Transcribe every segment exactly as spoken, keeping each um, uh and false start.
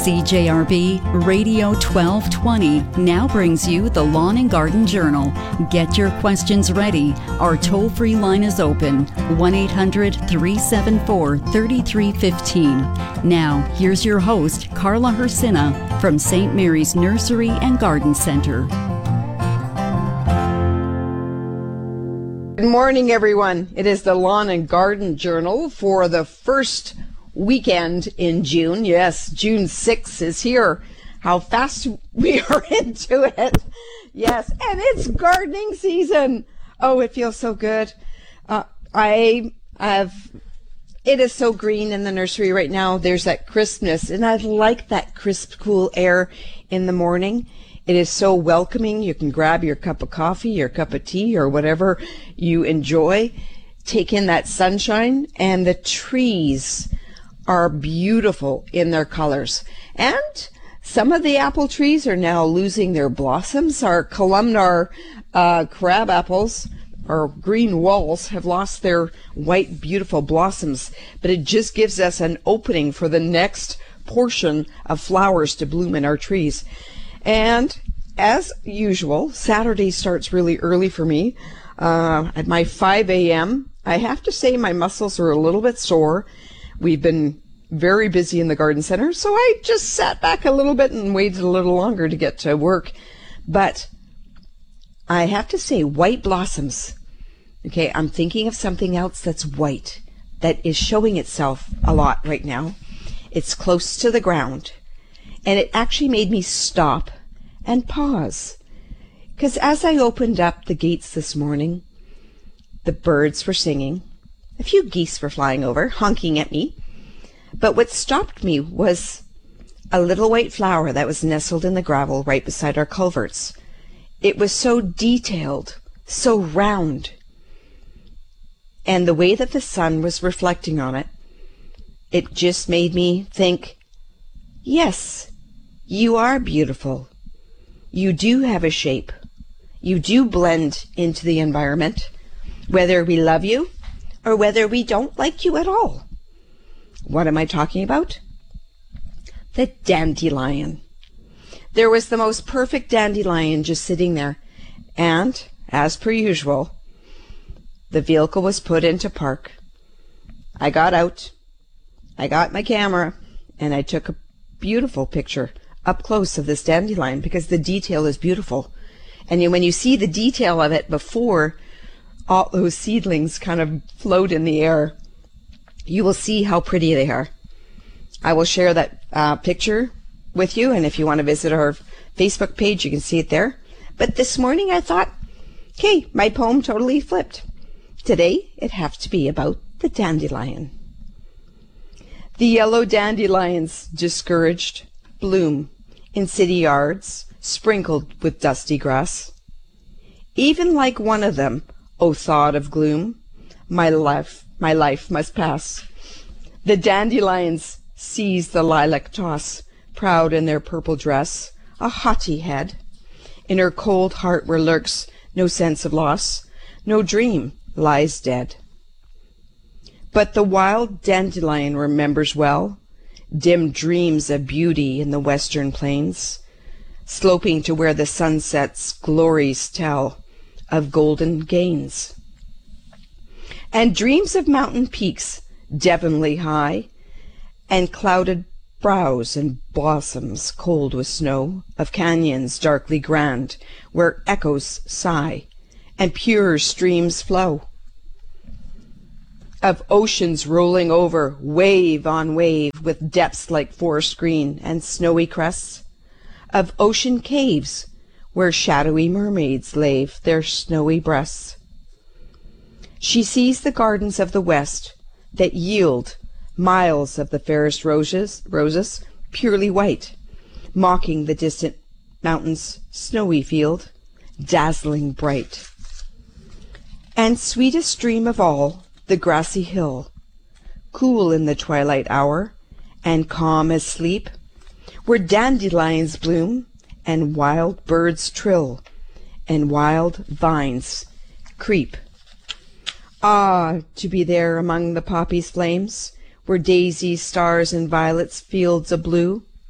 C J R B Radio twelve twenty now brings you the Lawn and Garden Journal. Get your questions ready. Our toll-free line is open, one eight hundred, three seven four, three three one five. Now, here's your host, Carla Hersina from Saint Mary's Nursery and Garden Center. Good morning, everyone. It is the Lawn and Garden Journal for the first weekend in June. Yes, June sixth is here. How fast we are into it. Yes, and it's gardening season. Oh, it feels so good. Uh, I have, it is so green in the nursery right now. There's that crispness, and I like that crisp, cool air in the morning. It is so welcoming. You can grab your cup of coffee, your cup of tea, or whatever you enjoy. Take in that sunshine, and the trees are beautiful in their colors. And some of the apple trees are now losing their blossoms. Our columnar uh, crab apples, or green walls, have lost their white, beautiful blossoms. But it just gives us an opening for the next portion of flowers to bloom in our trees. And as usual, Saturday starts really early for me. Uh, at my five a.m., I have to say my muscles are a little bit sore. We've been very busy in the garden center, so I just sat back a little bit and waited a little longer to get to work. But I have to say, white blossoms. Okay, I'm thinking of something else that's white, that is showing itself a lot right now. It's close to the ground, and it actually made me stop and pause. Because as I opened up the gates this morning, the birds were singing. A few geese were flying over, honking at me. But what stopped me was a little white flower that was nestled in the gravel right beside our culverts. It was so detailed, so round. And the way that the sun was reflecting on it, it just made me think, yes, you are beautiful. You do have a shape. You do blend into the environment, whether we love you or whether we don't like you at all. What am I talking about? The dandelion. There was the most perfect dandelion just sitting there. And, as per usual, the vehicle was put into park. I got out, I got my camera, and I took a beautiful picture up close of this dandelion because the detail is beautiful. And you, when you see the detail of it before all those seedlings kind of float in the air, you will see how pretty they are. I will share that uh, picture with you, and if you want to visit our Facebook page, you can see it there. But this morning I thought, okay, my poem totally flipped. Today it has to be about the dandelion. The yellow dandelions, discouraged, bloom in city yards, sprinkled with dusty grass. Even like one of them, O thought of gloom, my life, my life must pass. The dandelions seize the lilac toss, proud in their purple dress, a haughty head. In her cold heart where lurks no sense of loss, no dream lies dead. But the wild dandelion remembers well dim dreams of beauty in the western plains, sloping to where the sunset's glories tell of golden gains. And dreams of mountain peaks devonly high, and clouded brows and blossoms cold with snow, of canyons darkly grand, where echoes sigh and pure streams flow, of oceans rolling over wave on wave with depths like forest green and snowy crests, of ocean caves where shadowy mermaids lave their snowy breasts. She sees the gardens of the west that yield miles of the fairest roses, roses purely white, mocking the distant mountain's snowy field, dazzling bright. And sweetest dream of all, the grassy hill, cool in the twilight hour, and calm as sleep, where dandelions bloom, and wild birds trill, and wild vines creep. Ah, to be there among the poppies' flames, where daisies, stars, and violets, fields of blue,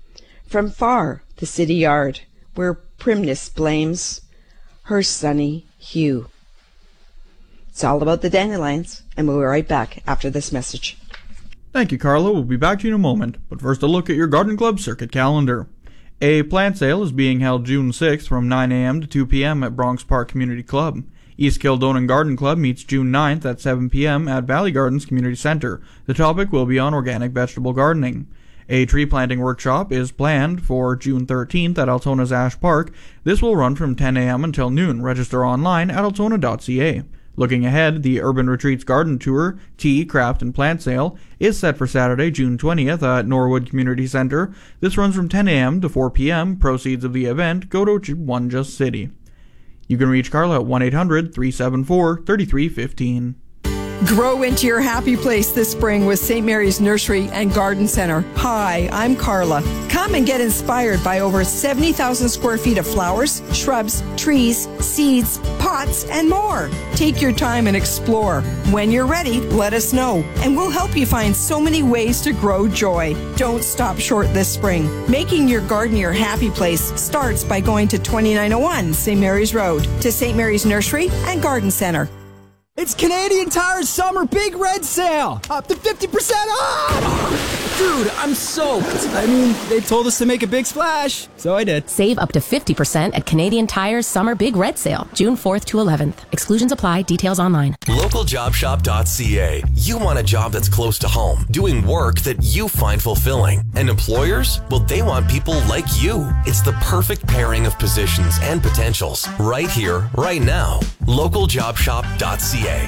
from far the city yard, where primness blames her sunny hue. It's all about the dandelions, and we'll be right back after this message. Thank you, Carla. We'll be back to you in a moment, but first a look at your Garden Club circuit calendar. A plant sale is being held June sixth from nine a.m. to two p.m. at Bronx Park Community Club. East Kildonan Garden Club meets June ninth at seven p.m. at Valley Gardens Community Center. The topic will be on organic vegetable gardening. A tree planting workshop is planned for June thirteenth at Altona's Ash Park. This will run from ten a.m. until noon. Register online at altona dot c a. Looking ahead, the Urban Retreats Garden Tour, Tea, Craft, and Plant Sale is set for Saturday, June twentieth at Norwood Community Center. This runs from ten a.m. to four p.m. Proceeds of the event go to One Just City. You can reach Carla at one eight hundred, three seven four, three three one five. Grow into your happy place this spring with Saint Mary's Nursery and Garden Center. Hi, I'm Carla. Come and get inspired by over seventy thousand square feet of flowers, shrubs, trees, seeds, pots, and more. Take your time and explore. When you're ready, let us know, and we'll help you find so many ways to grow joy. Don't stop short this spring. Making your garden your happy place starts by going to twenty-nine oh one Saint Mary's Road to Saint Mary's Nursery and Garden Center. It's Canadian Tire's Summer Big Red Sale! Up to fifty percent off! Dude, I'm soaked. I mean, they told us to make a big splash, so I did. Save up to fifty percent at Canadian Tire's Summer Big Red Sale, June fourth to eleventh. Exclusions apply. Details online. local job shop dot c a. You want a job that's close to home, doing work that you find fulfilling. And employers? Well, they want people like you. It's the perfect pairing of positions and potentials. Right here, right now. local job shop dot c a.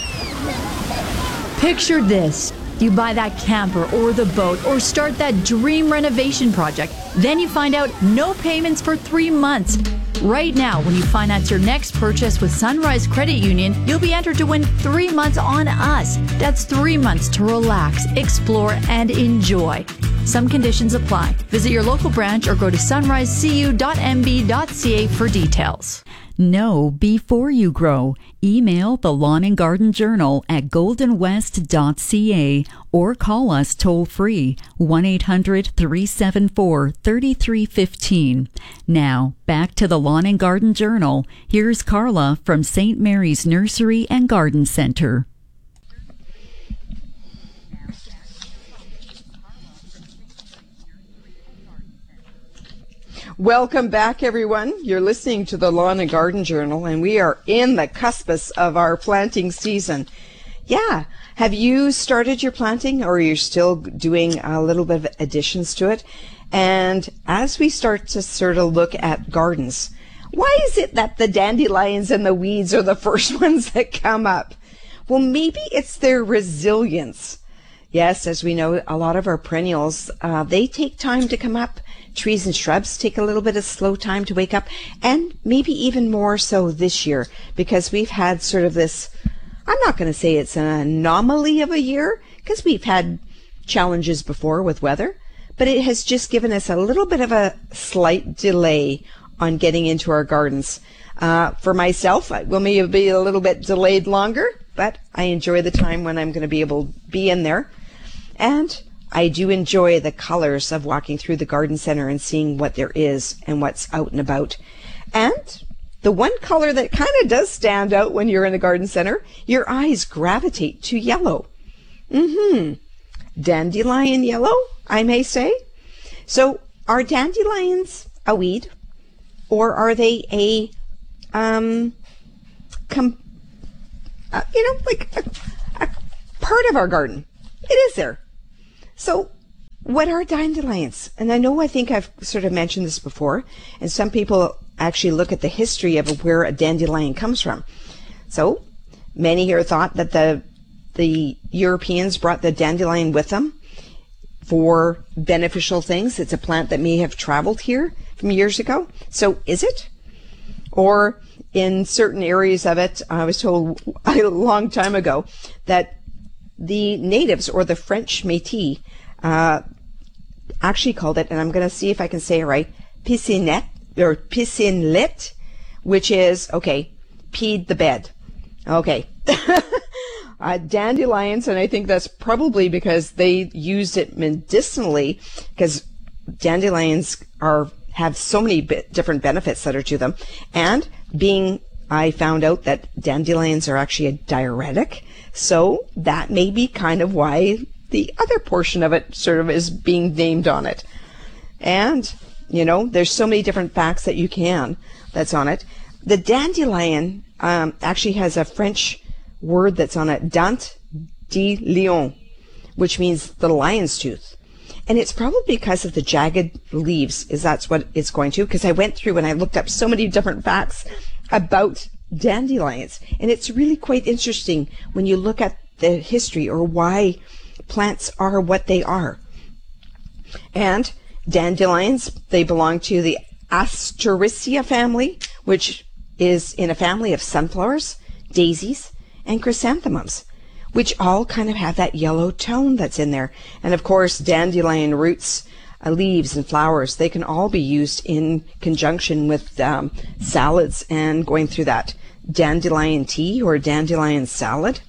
Picture this. You buy that camper or the boat or start that dream renovation project. Then you find out no payments for three months. Right now, when you finance your next purchase with Sunrise Credit Union, you'll be entered to win three months on us. That's three months to relax, explore, and enjoy. Some conditions apply. Visit your local branch or go to sunrise c u dot m b dot c a for details. Know before you grow. Email the Lawn and Garden Journal at golden west dot c a or call us toll free one eight hundred, three seven four, three three one five. Now, back to the Lawn and Garden Journal. Here's Carla from Saint Mary's Nursery and Garden Center. Welcome back, everyone. You're listening to the Lawn and Garden Journal, and we are in the cuspus of our planting season. Yeah. Have you started your planting, or are you still doing a little bit of additions to it? And as we start to sort of look at gardens, why is it that the dandelions and the weeds are the first ones that come up? Well, maybe it's their resilience. Yes, as we know, a lot of our perennials, uh, they take time to come up. Trees and shrubs take a little bit of slow time to wake up, and maybe even more so this year, because we've had sort of this, I'm not going to say it's an anomaly of a year, because we've had challenges before with weather, but it has just given us a little bit of a slight delay on getting into our gardens. Uh, for myself, I will maybe be a little bit delayed longer, but I enjoy the time when I'm going to be able to be in there. And I do enjoy the colors of walking through the garden center and seeing what there is and what's out and about. And the one color that kind of does stand out when you're in a garden center, your eyes gravitate to yellow. Mm-hmm. Dandelion yellow, I may say. So are dandelions a weed, or are they a, um, com- uh, you know, like a, a part of our garden? It is there. So what are dandelions? And I know I think I've sort of mentioned this before, and some people actually look at the history of where a dandelion comes from. So many here thought that the the Europeans brought the dandelion with them for beneficial things. It's a plant that may have traveled here from years ago. So is it? Or in certain areas of it, I was told a long time ago that the natives, or the French Métis, uh, actually called it, and I'm going to see if I can say it right, piscinette, or piscinlet, which is, okay, peed the bed. Okay. uh, dandelions, and I think that's probably because they used it medicinally, because dandelions are have so many bit different benefits that are to them. And being, I found out that dandelions are actually a diuretic. So that may be kind of why the other portion of it sort of is being named on it. And, you know, there's so many different facts that you can that's on it. The dandelion um, actually has a French word that's on it, dent de lion, which means the lion's tooth. And it's probably because of the jagged leaves, is that's what it's going to, because I went through and I looked up so many different facts about dandelions. And it's really quite interesting when you look at the history or why plants are what they are. And dandelions, they belong to the Asteraceae family, which is in a family of sunflowers, daisies, and chrysanthemums, which all kind of have that yellow tone that's in there. And of course, dandelion roots, uh, leaves, and flowers, they can all be used in conjunction with um, salads and going through that dandelion tea or dandelion salad.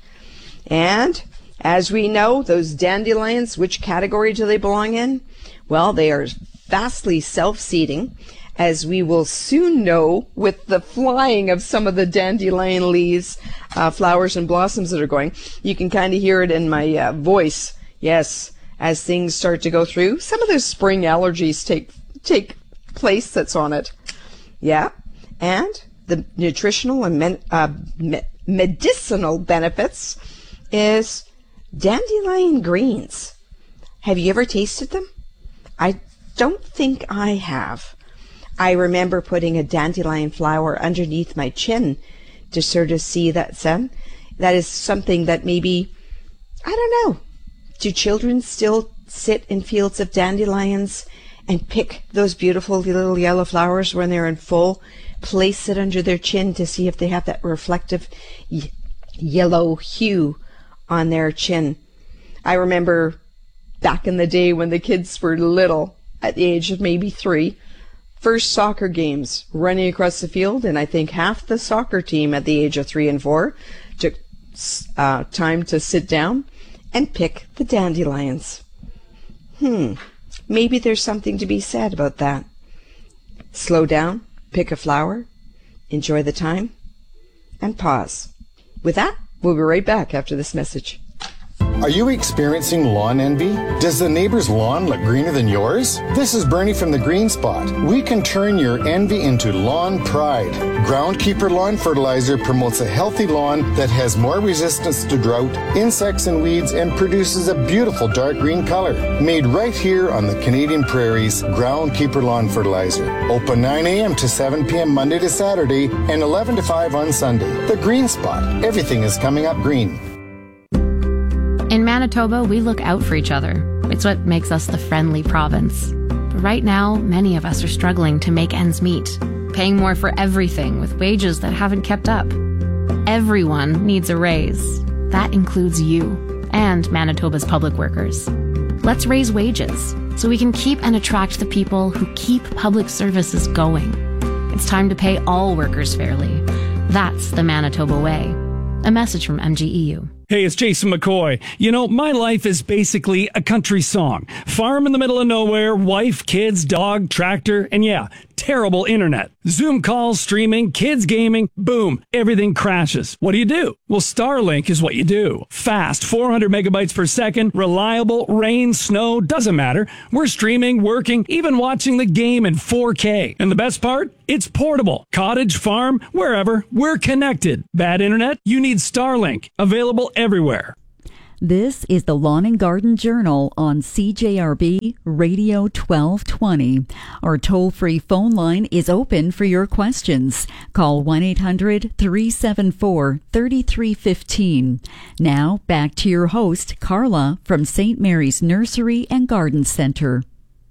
And as we know, those dandelions, which category do they belong in? Well, they are vastly self-seeding, as we will soon know with the flying of some of the dandelion leaves, uh, flowers, and blossoms that are going. You can kind of hear it in my uh, voice. Yes, as things start to go through, some of those spring allergies take take place that's on it. Yeah, and the nutritional and men, uh, me- medicinal benefits is dandelion greens. Have you ever tasted them? I don't think I have. I remember putting a dandelion flower underneath my chin to sort of see that sun. That is something that maybe, I don't know, do children still sit in fields of dandelions and pick those beautiful little yellow flowers when they're in full, place it under their chin to see if they have that reflective y- yellow hue on their chin? I remember back in the day when the kids were little, at the age of maybe three, first soccer games running across the field, and I think half the soccer team at the age of three and four took uh, time to sit down and pick the dandelions. Hmm, maybe there's something to be said about that. Slow down, pick a flower, enjoy the time, and pause. With that, we'll be right back after this message. Are you experiencing lawn envy? Does the neighbor's lawn look greener than yours? This is Bernie from the Green Spot. We can turn your envy into lawn pride. Groundkeeper Lawn Fertilizer promotes a healthy lawn that has more resistance to drought, insects, and weeds, and produces a beautiful dark green color. Made right here on the Canadian prairies, Groundkeeper Lawn Fertilizer. Open nine a.m. to seven p.m. Monday to Saturday and eleven to five on Sunday. The Green Spot. Everything is coming up green. In Manitoba, we look out for each other. It's what makes us the friendly province. But right now, many of us are struggling to make ends meet, paying more for everything with wages that haven't kept up. Everyone needs a raise. That includes you and Manitoba's public workers. Let's raise wages so we can keep and attract the people who keep public services going. It's time to pay all workers fairly. That's the Manitoba way. A message from M G E U. Hey, it's Jason McCoy. You know, my life is basically a country song. Farm in the middle of nowhere, wife, kids, dog, tractor, and yeah, terrible internet. Zoom calls, streaming, kids gaming, boom, everything crashes. What do you do? Well, Starlink is what you do. Fast, four hundred megabytes per second, reliable, rain, snow, doesn't matter. We're streaming, working, even watching the game in four K. And the best part? It's portable. Cottage, farm, wherever, we're connected. Bad internet? You need Starlink. Available everywhere. This is the Lawn and Garden Journal on C J R B Radio twelve twenty. Our toll-free phone line is open for your questions. Call one eight hundred three seven four three three one five. Now, back to your host, Carla, from Saint Mary's Nursery and Garden Center.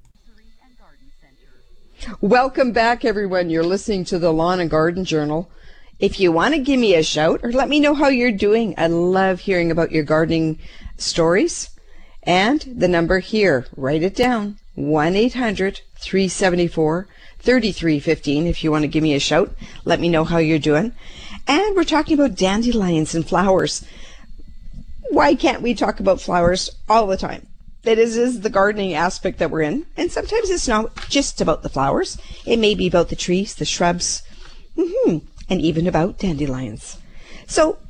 Welcome back, everyone. You're listening to the Lawn and Garden Journal. If you want to give me a shout or let me know how you're doing, I love hearing about your gardening stories. And the number here, write it down, one eight hundred three seven four three three one five. If you want to give me a shout, let me know how you're doing. And we're talking about dandelions and flowers. Why can't we talk about flowers all the time? it is, is the gardening aspect that we're in. And sometimes it's not just about the flowers. It may be about the trees, the shrubs, mm-hmm, and even about dandelions. So,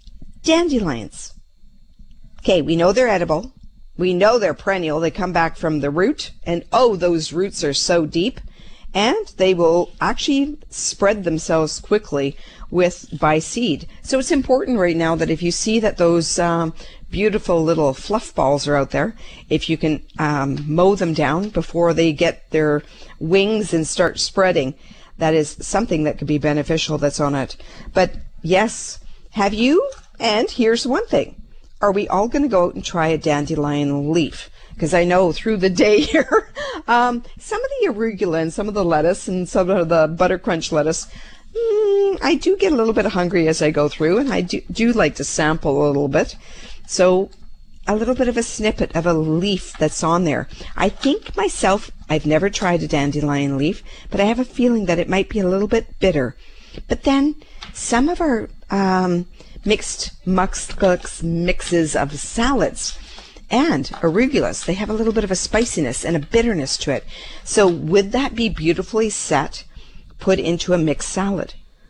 dandelions. Okay, we know they're edible. We know they're perennial. They come back from the root. And oh, those roots are so deep. And they will actually spread themselves quickly with by seed. So it's important right now that if you see that those um, beautiful little fluff balls are out there, if you can um, mow them down before they get their wings and start spreading, that is something that could be beneficial that's on it. But yes, have you? And here's one thing. Are we all going to go out and try a dandelion leaf? Because I know through the day here, um, some of the arugula and some of the lettuce and some of the butter crunch lettuce, mm, I do get a little bit hungry as I go through, and I do, do like to sample a little bit. So a little bit of a snippet of a leaf that's on there. I think myself, I've never tried a dandelion leaf, but I have a feeling that it might be a little bit bitter. But then some of our um, mixed mux, mixes of salads and arugulas, they have a little bit of a spiciness and a bitterness to it. So would that be beautifully set, put into a mixed salad?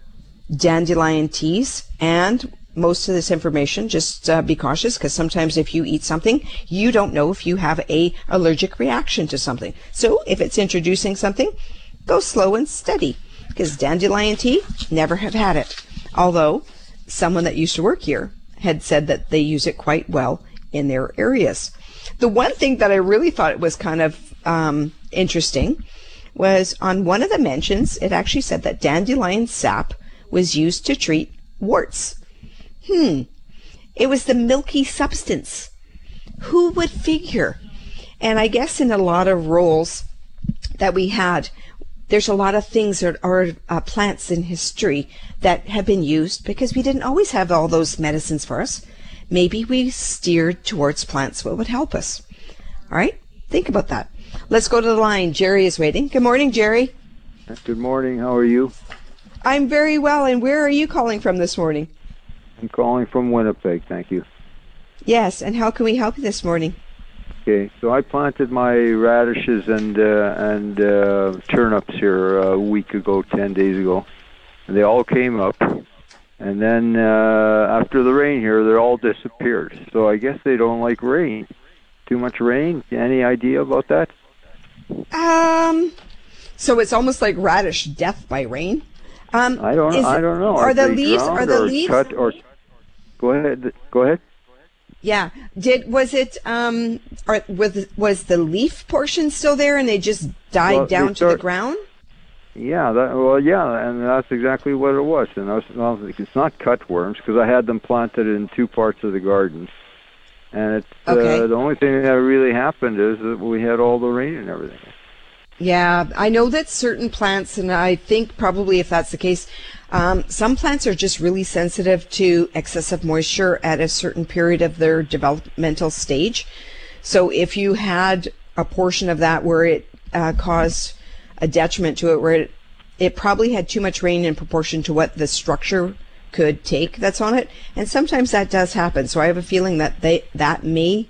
Dandelion teas, and most of this information, just uh, be cautious, because sometimes if you eat something, you don't know if you have a allergic reaction to something. So if it's introducing something, go slow and steady, because dandelion tea, never have had it. Although someone that used to work here had said that they use it quite well in their areas. The one thing that I really thought was kind of um, interesting was on one of the mentions, it actually said that dandelion sap was used to treat warts. Hmm. It was the milky substance. Who would figure? And I guess in a lot of roles that we had, there's a lot of things that are uh, plants in history that have been used because we didn't always have all those medicines for us. Maybe we steered towards plants what would help us. All right? Think about that. Let's go to the line. Jerry is waiting. Good morning, Jerry. Good morning. How are you? I'm very well. And where are you calling from this morning? I'm calling from Winnipeg. Thank you. Yes. And how can we help you this morning? Okay. So I planted my radishes and uh, and uh, turnips here a week ago, ten days ago. And they all came up. And then uh, after the rain here, they all disappeared. So I guess they don't like rain. Too much rain? Any idea about that? Um, so it's almost like radish death by rain. Um, I don't. I don't know. Are, are the they leaves? Are the or leaves? Cut or go ahead. Go ahead. Yeah. Did was it? Um, or was was the leaf portion still there, and they just died well, down start, to the ground? Yeah. That, well, yeah, and that's exactly what it was. And I was, well, it's not cutworms because I had them planted in two parts of the garden. And it's okay. uh, the only thing that really happened is that we had all the rain and everything. Yeah, I know that certain plants, and I think probably if that's the case, um, some plants are just really sensitive to excessive moisture at a certain period of their developmental stage. So if you had a portion of that where it uh, caused a detriment to it, where it, it probably had too much rain in proportion to what the structure could take that's on it, and sometimes that does happen. So I have a feeling that they that may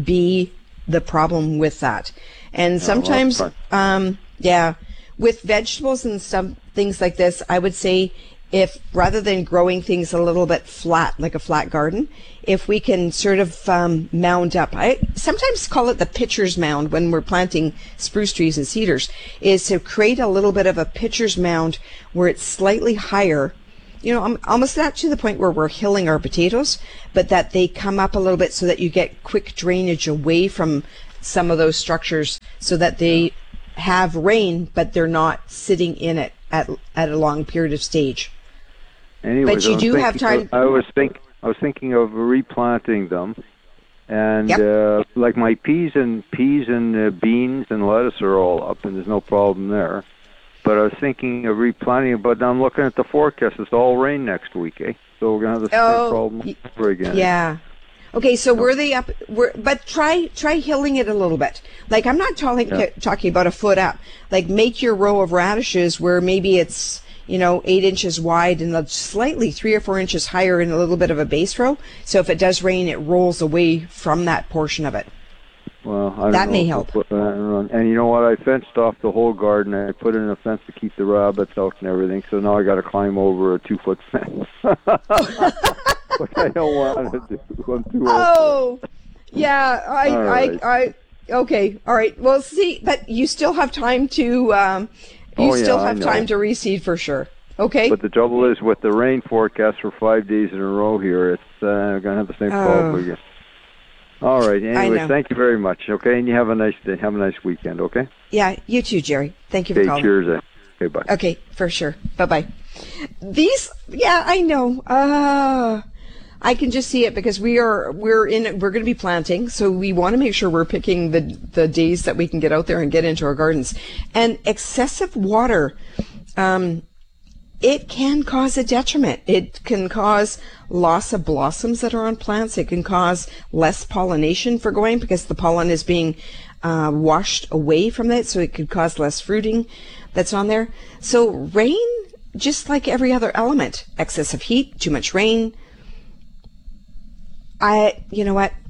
be the problem with that. And sometimes, oh, um, yeah, with vegetables and some things like this, I would say if rather than growing things a little bit flat, like a flat garden, if we can sort of um, mound up, I sometimes call it the pitcher's mound when we're planting spruce trees and cedars, is to create a little bit of a pitcher's mound where it's slightly higher. You know, I'm almost not to the point where we're hilling our potatoes, but that they come up a little bit so that you get quick drainage away from some of those structures so that they have rain, but they're not sitting in it at at a long period of stage. Anyways, but you do have time. Of, I was think I was thinking of replanting them, and yep. uh, like my peas and peas and uh, beans and lettuce are all up, and there's no problem there. But I was thinking of replanting it, but I'm looking at the forecast. It's all rain next week, eh? So we're gonna have the same oh, problem over again. Yeah. Okay, so were they up? Were, but try try hilling it a little bit. Like I'm not talking yeah. talking about a foot up. Like make your row of radishes where maybe it's you know eight inches wide and slightly three or four inches higher in a little bit of a base row. So if it does rain, it rolls away from that portion of it. Well, I don't that know may if help. I'll put that on. And you know what? I fenced off the whole garden. I put in a fence to keep the rabbits out and everything. So now I got to climb over a two-foot fence. But I don't want to do. I'm too old. Oh, yeah. I, right. I, I. Okay. All right. Well, see, but you still have time to. Um, you Oh, yeah, still I have know. time to reseed for sure. Okay. But the trouble is, with the rain forecast for five days in a row here, it's uh, going to have the same problem Oh. again. All right. I Anyway, know. thank you very much. Okay, and you have a nice day. Have a nice weekend. Okay. Yeah. You too, Jerry. Thank you for Okay. calling. Cheers. eh. Okay. Bye. Okay, for sure. Bye-bye. These, yeah, I know. Uh, I can just see it because we are, we're in, we're going to be planting. So we want to make sure we're picking the, the days that we can get out there and get into our gardens. And excessive water, um, it can cause a detriment. It can cause loss of blossoms that are on plants. It can cause less pollination for going because the pollen is being uh, washed away from it. So it could cause less fruiting that's on there. So rain, just like every other element, excessive heat, too much rain. I, you know what?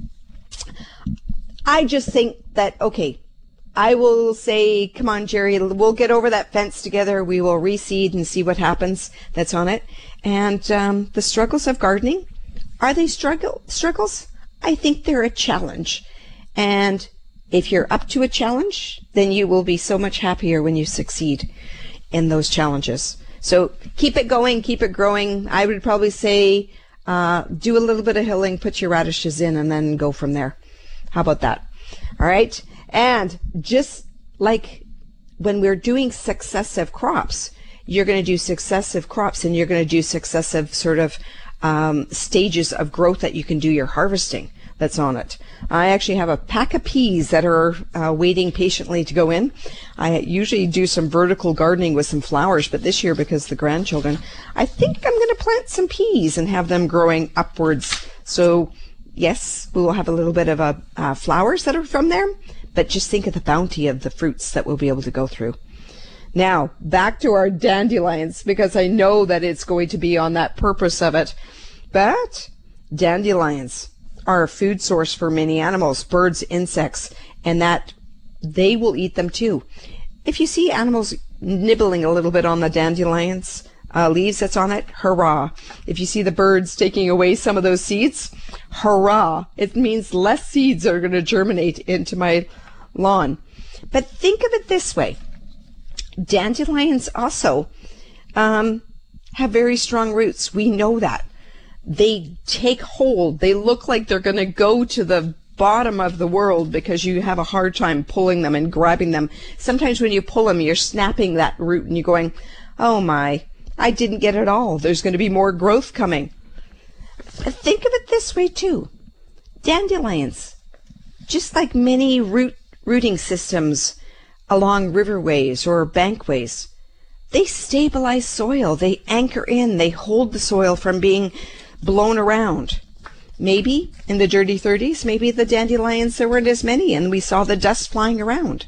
I just think that, okay, I will say, come on, Jerry, we'll get over that fence together. We will reseed and see what happens that's on it. And um, the struggles of gardening, are they struggle struggles? I think they're a challenge. And if you're up to a challenge, then you will be so much happier when you succeed in those challenges. So keep it going, keep it growing. I would probably say uh, do a little bit of hilling, put your radishes in, and then go from there. How about that? All right. And just like when we're doing successive crops, you're going to do successive crops and you're going to do successive sort of um, stages of growth that you can do your harvesting that's on it. I actually have a pack of peas that are uh, waiting patiently to go in. I usually do some vertical gardening with some flowers, but this year, because of the grandchildren, I think I'm going to plant some peas and have them growing upwards. So yes, we will have a little bit of a, uh, flowers that are from there, but just think of the bounty of the fruits that we'll be able to go through. Now, back to our dandelions, because I know that it's going to be on that purpose of it. But dandelions are a food source for many animals, birds, insects, and that they will eat them too. If you see animals nibbling a little bit on the dandelions uh, leaves that's on it, hurrah. If you see the birds taking away some of those seeds, hurrah. It means less seeds are going to germinate into my lawn. But think of it this way. Dandelions also um, have very strong roots. We know that. They take hold. They look like they're going to go to the bottom of the world because you have a hard time pulling them and grabbing them. Sometimes when you pull them, you're snapping that root and you're going, oh my, I didn't get it all. There's going to be more growth coming. But think of it this way too. Dandelions, just like many root rooting systems along riverways or bankways, they stabilize soil. They anchor in. They hold the soil from being blown around. Maybe in the dirty thirties, maybe the dandelions, there weren't as many and we saw the dust flying around.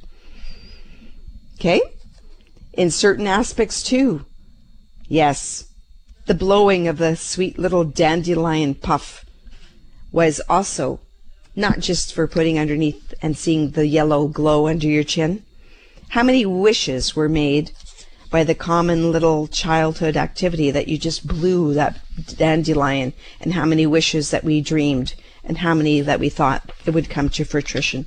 Okay? In certain aspects too. Yes, the blowing of the sweet little dandelion puff was also not just for putting underneath and seeing the yellow glow under your chin. How many wishes were made by the common little childhood activity that you just blew that dandelion, and how many wishes that we dreamed, and how many that we thought it would come to fruition.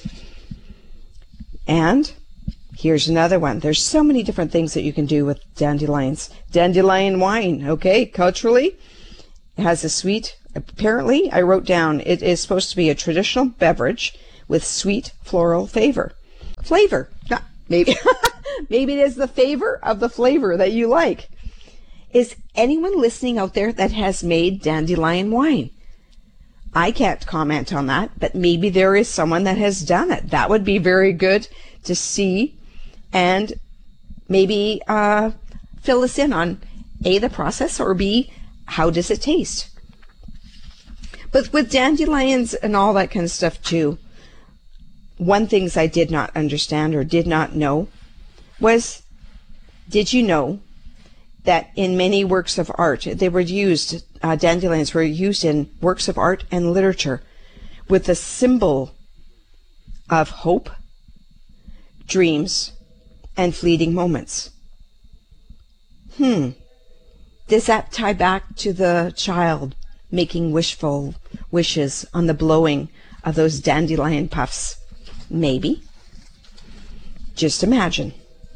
And here's another one. There's so many different things that you can do with dandelions. Dandelion wine, okay, culturally, it has a sweet, apparently, I wrote down, it is supposed to be a traditional beverage with sweet floral flavor. Flavor, not maybe. Maybe it is the favor of the flavor that you like. Is anyone listening out there that has made dandelion wine? I can't comment on that, but maybe there is someone that has done it. That would be very good to see, and maybe uh, fill us in on A, the process, or B, how does it taste? But with dandelions and all that kind of stuff too, one things I did not understand or did not know was, did you know that in many works of art, they were used, uh, dandelions were used in works of art and literature with the symbol of hope, dreams, and fleeting moments. Hmm. Does that tie back to the child making wishful wishes on the blowing of those dandelion puffs? Maybe. Just imagine.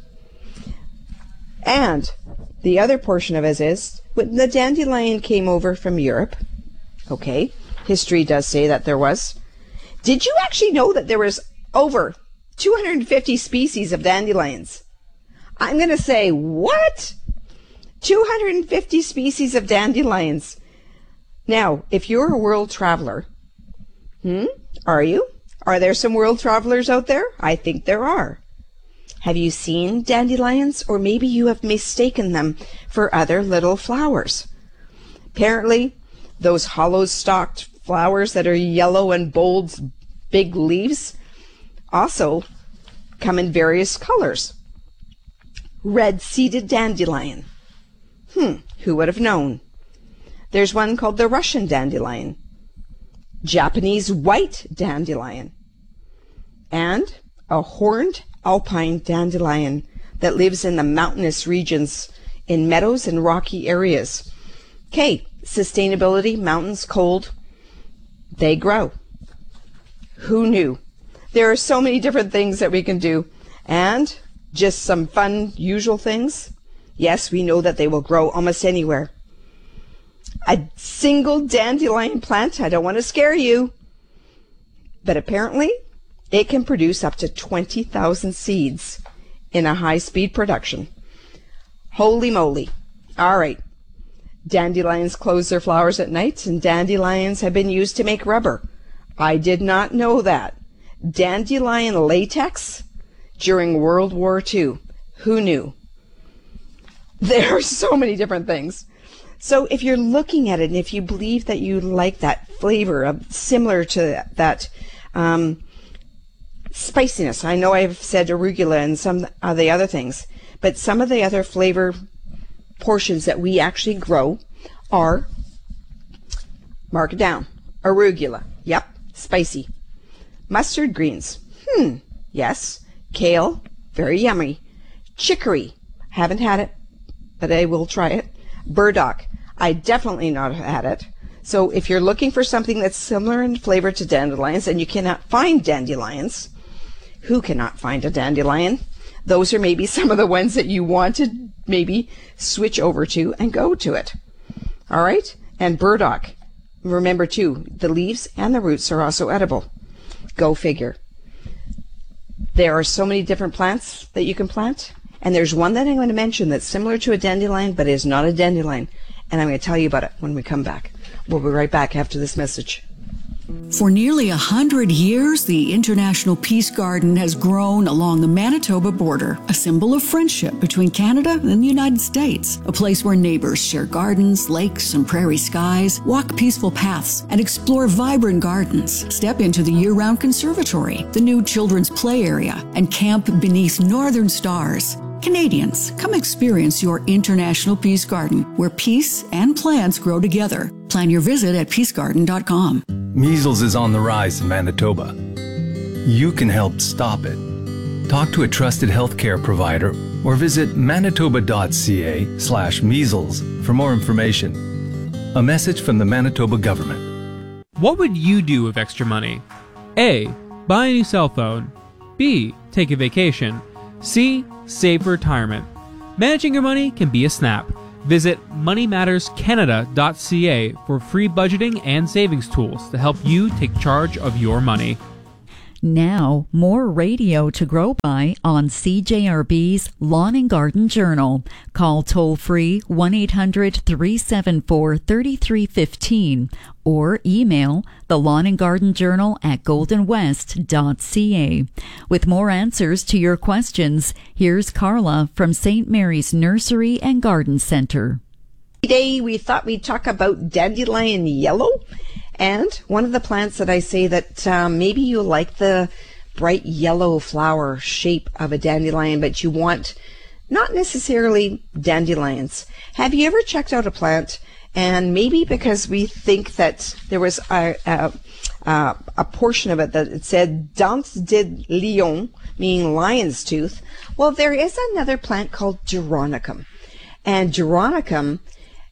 And the other portion of it is, when the dandelion came over from Europe, okay, history does say that there was. Did you actually know that there was over two hundred fifty species of dandelions? I'm going to say, what? two hundred fifty species of dandelions. Now, if you're a world traveler, hmm, are you? Are there some world travelers out there? I think there are. Have you seen dandelions? Or maybe you have mistaken them for other little flowers. Apparently, those hollow-stalked flowers that are yellow and bold, big leaves also come in various colors. Red-seeded dandelion. Hmm, who would have known? There's one called the Russian dandelion, Japanese white dandelion, and a horned alpine dandelion that lives in the mountainous regions in meadows and rocky areas. Okay, sustainability, mountains, cold, they grow. Who knew? There are so many different things that we can do, and just some fun, usual things. Yes, we know that they will grow almost anywhere. A single dandelion plant, I don't want to scare you, but apparently it can produce up to twenty thousand seeds in a high-speed production. Holy moly. All right. Dandelions close their flowers at night, and dandelions have been used to make rubber. I did not know that. Dandelion latex during World War Two. Who knew? There are so many different things. So if you're looking at it and if you believe that you like that flavor of similar to that um, spiciness, I know I've said arugula and some of the other things, but some of the other flavor portions that we actually grow are, mark it down, arugula, yep, spicy. Mustard greens, hmm, yes. Kale, very yummy. Chicory, haven't had it, but I will try it. Burdock, I definitely not had it. So if you're looking for something that's similar in flavor to dandelions and you cannot find dandelions, who cannot find a dandelion? Those are maybe some of the ones that you want to maybe switch over to and go to it. All right? And burdock, remember too, the leaves and the roots are also edible. Go figure. There are so many different plants that you can plant. And there's one that I'm going to mention that's similar to a dandelion, but is not a dandelion. And I'm going to tell you about it when we come back. We'll be right back after this message. For nearly a hundred years, the International Peace Garden has grown along the Manitoba border, a symbol of friendship between Canada and the United States, a place where neighbors share gardens, lakes, and prairie skies, walk peaceful paths, and explore vibrant gardens. Step into the year-round conservatory, the new children's play area, and camp beneath northern stars. Canadians, come experience your International Peace Garden, where peace and plants grow together. Plan your visit at peace garden dot com. Measles is on the rise in Manitoba. You can help stop it. Talk to a trusted healthcare provider or visit manitoba.ca slash measles for more information. A message from the Manitoba government. What would you do with extra money? A. Buy a new cell phone. B. Take a vacation. C. Save for retirement. Managing your money can be a snap. Visit money matters canada dot c a for free budgeting and savings tools to help you take charge of your money. Now, more radio to grow by on C J R B's Lawn and Garden Journal. Call toll-free one eight hundred three seven four three three one five or email the Lawn and Garden Journal at golden west dot c a. With more answers to your questions, here's Carla from Saint Mary's Nursery and Garden Center. Today we thought we'd talk about dandelion yellow. And one of the plants that I say that um, maybe you like the bright yellow flower shape of a dandelion, but you want not necessarily dandelions. Have you ever checked out a plant And maybe because we think that there was a, a, a, a portion of it that it said dent de lion, meaning lion's tooth. Well, there is another plant called Geronicum. And Geronicum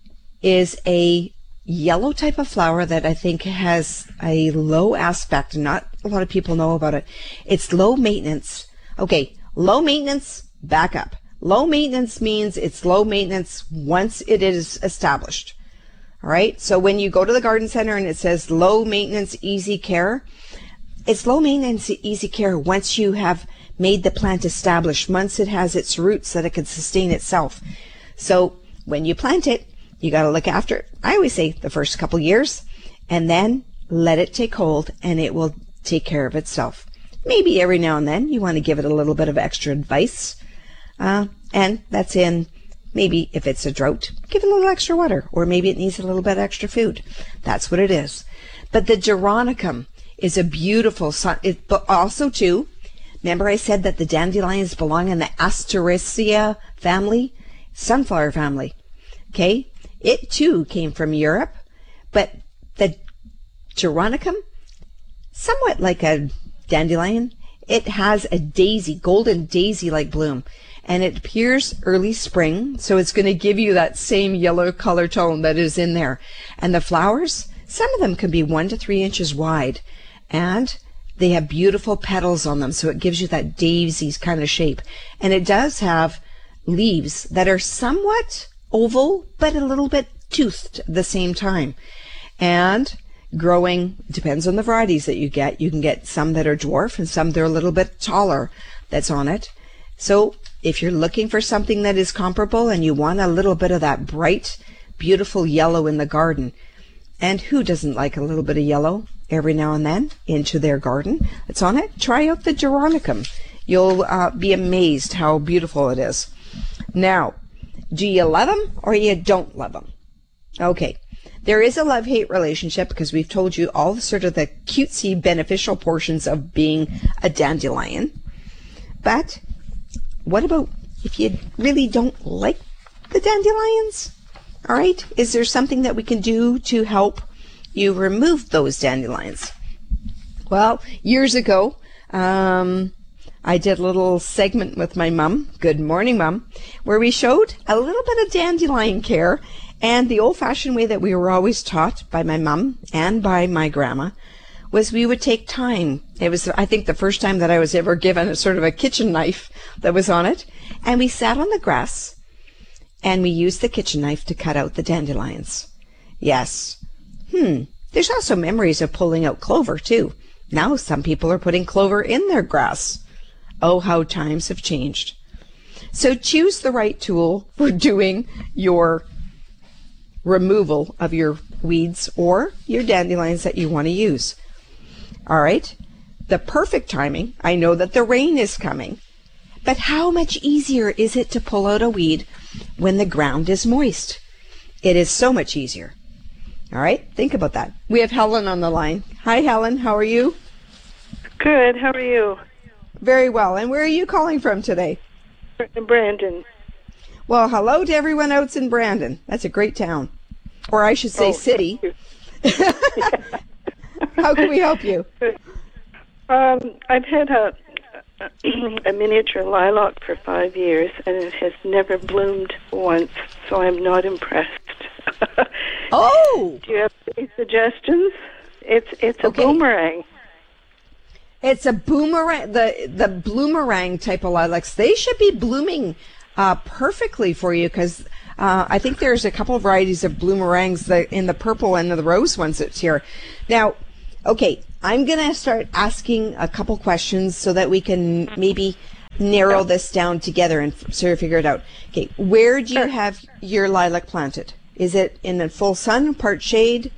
is a yellow type of flower that I think has a low aspect. Not a lot of people know about it. It's low maintenance. Okay, low maintenance, back up. Low maintenance means it's low maintenance once it is established. All right, so when you go to the garden center and it says low maintenance, easy care, it's low maintenance, easy care once you have made the plant established, once it has its roots that it can sustain itself. So when you plant it, you got to look after it. I always say the first couple years, and then let it take hold and it will take care of itself. Maybe every now and then you want to give it a little bit of extra advice. Uh, and that's in maybe if it's a drought, give it a little extra water, or maybe it needs a little bit extra food. That's what it is. But the Geronicum is a beautiful, it, but also too, remember I said that the dandelions belong in the Asteraceae family, sunflower family. Okay, it too came from Europe, but the Geronicum, somewhat like a dandelion, it has a daisy, golden daisy-like bloom. And it appears early spring, so it's going to give you that same yellow color tone that is in there. And the flowers, some of them can be one to three inches wide, and they have beautiful petals on them, so it gives you that daisy kind of shape. And it does have leaves that are somewhat oval, but a little bit toothed at the same time. And growing, depends on the varieties that you get. You can get some that are dwarf and some that are a little bit taller that's on it. So if you're looking for something that is comparable and you want a little bit of that bright, beautiful yellow in the garden, and who doesn't like a little bit of yellow every now and then into their garden that's on it, try out the Geronicum. You'll uh, be amazed how beautiful it is. Now, do you love them or you don't love them? Okay, there is a love-hate relationship because we've told you all the sort of the cutesy beneficial portions of being a dandelion. But what about if you really don't like the dandelions? All right, is there something that we can do to help you remove those dandelions? Well, years ago, um, I did a little segment with my mom, Good Morning Mom, where we showed a little bit of dandelion care. And the old-fashioned way that we were always taught by my mom and by my grandma was we would take time. It was, I think, the first time that I was ever given a sort of a kitchen knife that was on it. And we sat on the grass and we used the kitchen knife to cut out the dandelions. Yes. Hmm. There's also memories of pulling out clover, too. Now some people are putting clover in their grass. Oh, how times have changed. So choose the right tool for doing your removal of your weeds or your dandelions that you want to use. All right. The perfect timing, I know that the rain is coming, but how much easier is it to pull out a weed when the ground is moist? It is so much easier. All right. Think about that. We have Helen on the line. Hi, Helen. How are you? Good. How are you? Very well. And where are you calling from today? Brandon. Well, hello to everyone else in Brandon. That's a great town. Or I should say oh, city. How can we help you? Um, I've had a, a miniature lilac for five years, and it has never bloomed once, so I'm not impressed. Oh! Do you have any suggestions? It's it's a okay. boomerang. It's a boomerang, the the bloomerang type of lilacs. They should be blooming uh, perfectly for you because uh, I think there's a couple of varieties of bloomerangs that, in the purple and the rose ones that's here. Now, okay, I'm going to start asking a couple questions so that we can maybe narrow this down together and f- sort of figure it out. Okay, where do you have your lilac planted? Is it in the full sun, part shade?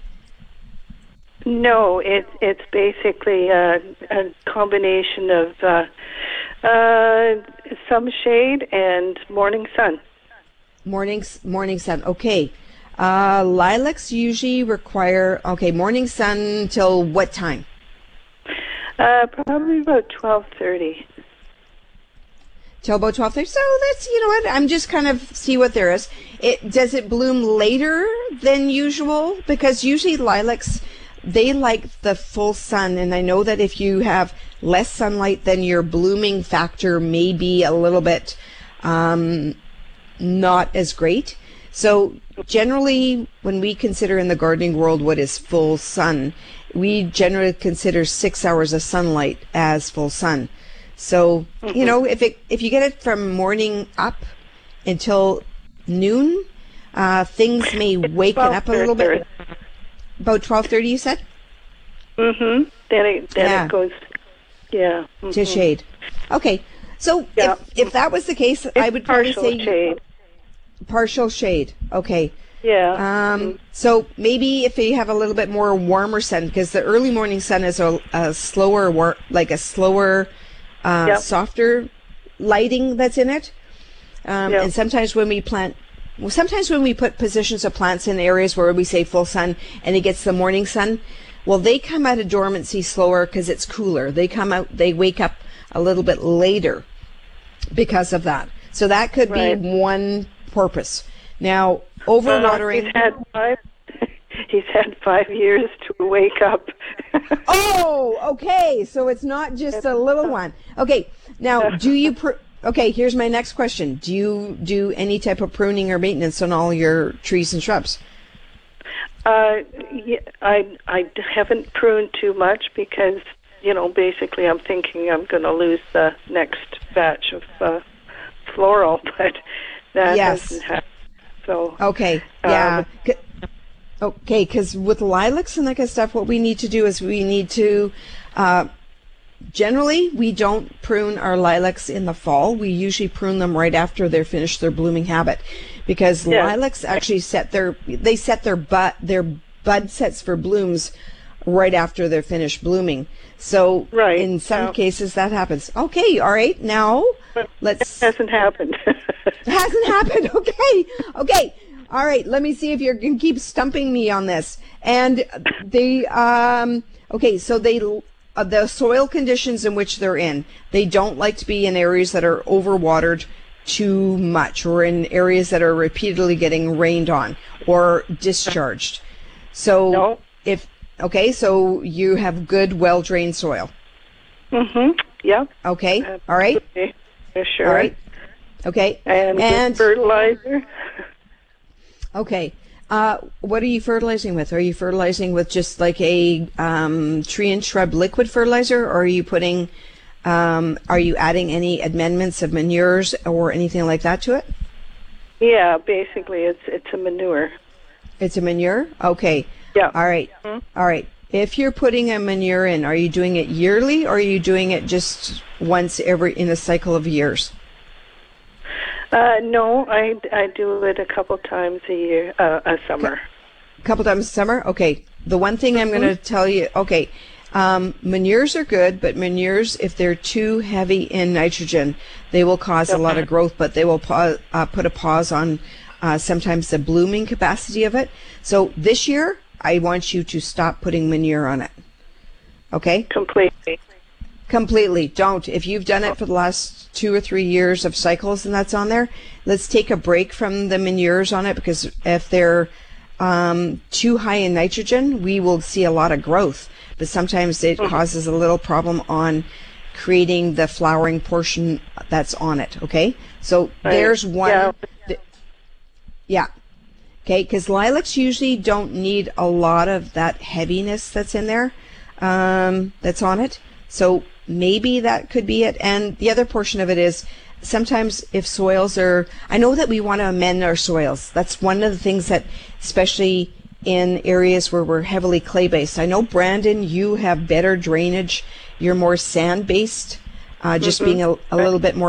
No, it's it's basically a, a combination of uh, uh, some shade and morning sun. Morning morning sun. Okay, uh, lilacs usually require okay morning sun till what time? Uh, probably about twelve thirty. Till about twelve thirty. So that's, you know what, I'm just kind of see what there is. It does it bloom later than usual? Because usually lilacs, they like the full sun, and I know that if you have less sunlight, then your blooming factor may be a little bit um, not as great. So generally, when we consider in the gardening world what is full sun, we generally consider six hours of sunlight as full sun. So, mm-hmm. you know, if it if you get it from morning up until noon, uh, things may waken up a little bit. About twelve thirty, you said? Mm-hmm. Then it, then yeah. it goes, yeah. Mm-hmm. To shade. Okay. So yeah. if, if that was the case, it's I would probably partial say... shade. Partial shade. Okay. Yeah. Um, mm-hmm. So maybe if you have a little bit more warmer sun, because the early morning sun is a, a slower, war, like a slower, uh, yep. softer lighting that's in it. Um, yep. And sometimes when we plant... Well, sometimes when we put positions of plants in areas where we say full sun and it gets the morning sun, well, they come out of dormancy slower because it's cooler. They come out, they wake up a little bit later because of that. So that could right. be one purpose. Now, overwatering... Uh, he's had five, he's had five years to wake up. Oh, okay. So it's not just a little one. Okay. Now, do you... Pr- Okay, here's my next question. Do you do any type of pruning or maintenance on all your trees and shrubs? Uh, yeah, I I haven't pruned too much because, you know, basically I'm thinking I'm going to lose the next batch of uh, floral, but that yes. hasn't happened. So okay, yeah. Um, okay, because with lilacs and that kind of stuff, what we need to do is we need to... Uh, Generally, we don't prune our lilacs in the fall. We usually prune them right after they're finished their blooming habit, because yeah. lilacs actually set their they set their bud their bud sets for blooms right after they're finished blooming. So right. in some yeah. cases that happens. Okay, all right. Now but let's. It hasn't happened. It hasn't happened. Okay, okay. All right. Let me see if you're gonna keep stumping me on this. And they um. Okay, so they. Uh, the soil conditions in which they're in, they don't like to be in areas that are overwatered too much, or in areas that are repeatedly getting rained on or discharged. So no. if okay, so you have good, well-drained soil. Mm-hmm. Yeah. Okay. Uh, All right. Okay. Yeah, sure. All right. Okay. And, and fertilizer. Okay. Uh, what are you fertilizing with? Are you fertilizing with just like a um, tree and shrub liquid fertilizer, or are you putting, um, are you adding any amendments of manures or anything like that to it? Yeah, basically it's it's a manure. It's a manure? Okay. Yeah. All right. Mm-hmm. All right. If you're putting a manure in, are you doing it yearly, or are you doing it just once every in a cycle of years? Uh, no, I, I do it a couple times a year, uh, a summer. A couple times a summer? Okay. The one thing I'm Mm-hmm. going to tell you, okay, um, manures are good, but manures, if they're too heavy in nitrogen, they will cause okay. a lot of growth, but they will pause, uh, put a pause on uh, sometimes the blooming capacity of it. So this year, I want you to stop putting manure on it. Okay? Completely. Completely. Don't. If you've done it for the last two or three years of cycles and that's on there, let's take a break from the manures on it, because if they're um, too high in nitrogen, we will see a lot of growth. But sometimes it mm-hmm. causes a little problem on creating the flowering portion that's on it. Okay? So right. there's one. Yeah. Th- yeah. Okay? Because lilacs usually don't need a lot of that heaviness that's in there, um, that's on it. So maybe that could be it. And the other portion of it is sometimes if soils are, I know that we want to amend our soils. That's one of the things that, especially in areas where we're heavily clay-based. I know, Brandon, you have better drainage. You're more sand-based, uh, just mm-hmm. being a, a little bit more